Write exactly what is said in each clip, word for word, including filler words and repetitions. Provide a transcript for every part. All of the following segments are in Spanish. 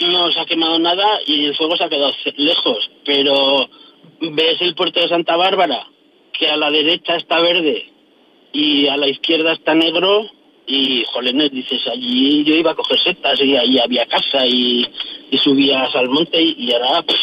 no se ha quemado nada y el fuego se ha quedado lejos, pero ves el puerto de Santa Bárbara, que a la derecha está verde y a la izquierda está negro, y jolenes, dices, allí yo iba a coger setas y ahí había casa y, y subías al monte y, y ahora pff,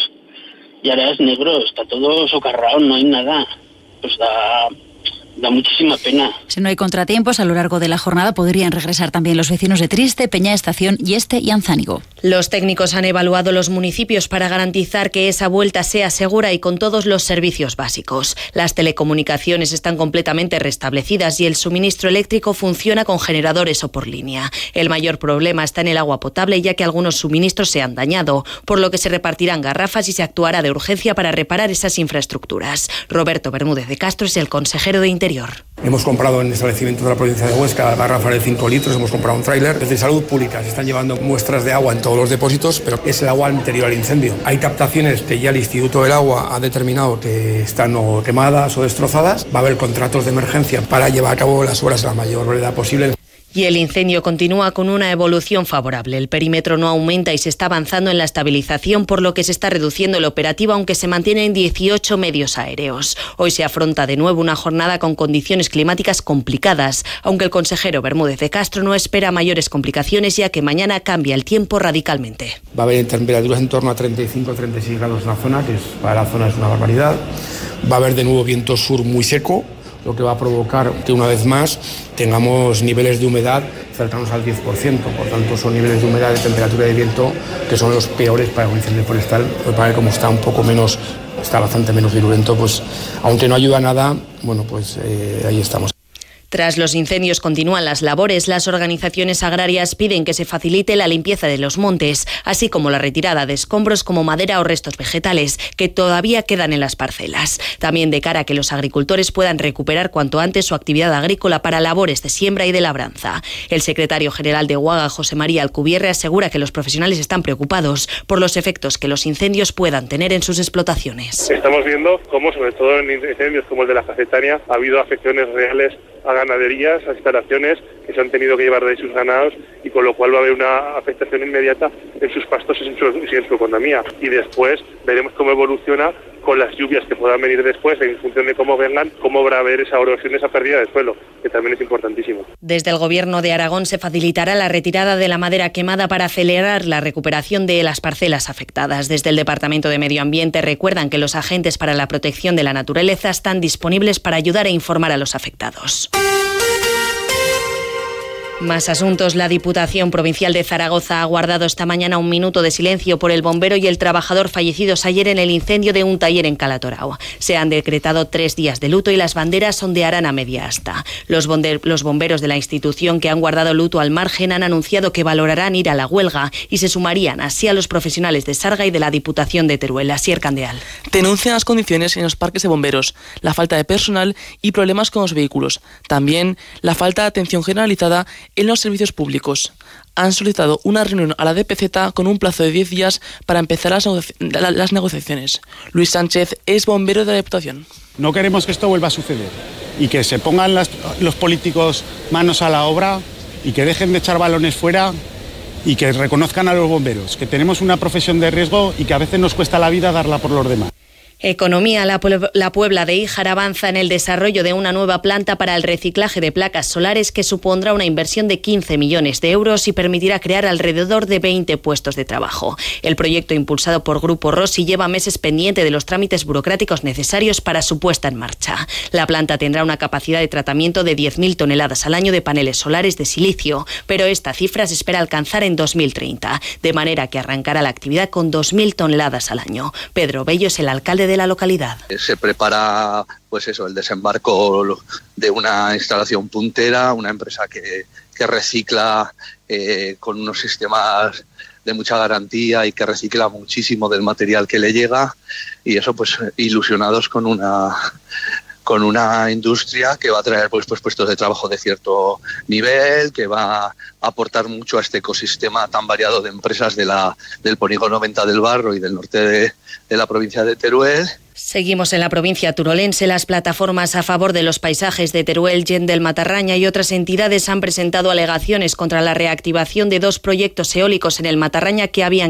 y ahora es negro, está todo socarrado, no hay nada, pues da... Da muchísima pena. Si no hay contratiempos, a lo largo de la jornada podrían regresar también los vecinos de Triste, Peña Estación y Este y Anzánigo. Los técnicos han evaluado los municipios para garantizar que esa vuelta sea segura y con todos los servicios básicos. Las telecomunicaciones están completamente restablecidas y el suministro eléctrico funciona con generadores o por línea. El mayor problema está en el agua potable, ya que algunos suministros se han dañado, por lo que se repartirán garrafas y se actuará de urgencia para reparar esas infraestructuras. Roberto Bermúdez de Castro es el consejero de Interior. Hemos comprado en establecimientos de la provincia de Huesca garrafas de cinco litros, hemos comprado un tráiler. Desde Salud Pública se están llevando muestras de agua en todos los depósitos, pero es el agua anterior al incendio. Hay captaciones que ya el Instituto del Agua ha determinado que están o quemadas o destrozadas. Va a haber contratos de emergencia para llevar a cabo las obras a la mayor brevedad posible. Y el incendio continúa con una evolución favorable. El perímetro no aumenta y se está avanzando en la estabilización, por lo que se está reduciendo el operativo, aunque se mantienen dieciocho medios aéreos. Hoy se afronta de nuevo una jornada con condiciones climáticas complicadas, aunque el consejero Bermúdez de Castro no espera mayores complicaciones, ya que mañana cambia el tiempo radicalmente. Va a haber temperaturas en torno a treinta y cinco a treinta y seis grados en la zona, que es, para la zona es una barbaridad. Va a haber de nuevo viento sur muy seco, lo que va a provocar que una vez más tengamos niveles de humedad cercanos al diez por ciento. Por tanto, son niveles de humedad, de temperatura y de viento que son los peores para un incendio forestal. Para ver cómo está un poco menos, está bastante menos virulento, pues aunque no ayuda nada, bueno, pues eh, ahí estamos. Tras los incendios continúan las labores. Las organizaciones agrarias piden que se facilite la limpieza de los montes, así como la retirada de escombros como madera o restos vegetales que todavía quedan en las parcelas. También de cara a que los agricultores puedan recuperar cuanto antes su actividad agrícola para labores de siembra y de labranza. El secretario general de Uaga, José María Alcubierre, asegura que los profesionales están preocupados por los efectos que los incendios puedan tener en sus explotaciones. Estamos viendo cómo, sobre todo en incendios como el de la Jacetania, ha habido afecciones reales a ganaderías, a instalaciones que se han tenido que llevar de sus ganados, y con lo cual va a haber una afectación inmediata en sus pastos y en su, en su economía. Y después veremos cómo evoluciona con las lluvias que puedan venir después, en función de cómo vengan, cómo va a haber esa erosión, esa pérdida de suelo, que también es importantísimo. Desde el Gobierno de Aragón se facilitará la retirada de la madera quemada para acelerar la recuperación de las parcelas afectadas. Desde el Departamento de Medio Ambiente recuerdan que los agentes para la protección de la naturaleza están disponibles para ayudar e informar a los afectados. Más asuntos. La Diputación Provincial de Zaragoza ha guardado esta mañana un minuto de silencio por el bombero y el trabajador fallecidos ayer en el incendio de un taller en Calatorao. Se han decretado tres días de luto y las banderas ondearán a media asta. Los, los bomberos de la institución, que han guardado luto al margen, han anunciado que valorarán ir a la huelga y se sumarían así a los profesionales de Sarga y de la Diputación de Teruel. Asier Candeal. Denuncian las condiciones en los parques de bomberos, la falta de personal y problemas con los vehículos. También la falta de atención generalizada en los servicios públicos. Han solicitado una reunión a la D P Z con un plazo de diez días para empezar las, negoci- las negociaciones. Luis Sánchez es bombero de la Diputación. No queremos que esto vuelva a suceder y que se pongan las, los políticos manos a la obra y que dejen de echar balones fuera y que reconozcan a los bomberos, que tenemos una profesión de riesgo y que a veces nos cuesta la vida darla por los demás. Economía. La, Pue- la Puebla de Híjar avanza en el desarrollo de una nueva planta para el reciclaje de placas solares que supondrá una inversión de quince millones de euros y permitirá crear alrededor de veinte puestos de trabajo. El proyecto, impulsado por Grupo Rossi, lleva meses pendiente de los trámites burocráticos necesarios para su puesta en marcha. La planta tendrá una capacidad de tratamiento de diez mil toneladas al año de paneles solares de silicio, pero esta cifra se espera alcanzar en dos mil treinta, de manera que arrancará la actividad con dos mil toneladas al año. Pedro Bello es el alcalde de de la localidad. Se prepara pues eso, el desembarco de una instalación puntera, una empresa que, que recicla eh, con unos sistemas de mucha garantía y que recicla muchísimo del material que le llega, y eso pues ilusionados con una con una industria que va a traer pues, pues puestos de trabajo de cierto nivel, que va a aportar mucho a este ecosistema tan variado de empresas de la, del polígono Venta del Barro y del norte de, de la provincia de Teruel. Seguimos en la provincia turolense. Las plataformas a favor de los paisajes de Teruel, Gent del Matarraña y otras entidades han presentado alegaciones contra la reactivación de dos proyectos eólicos en el Matarraña que habían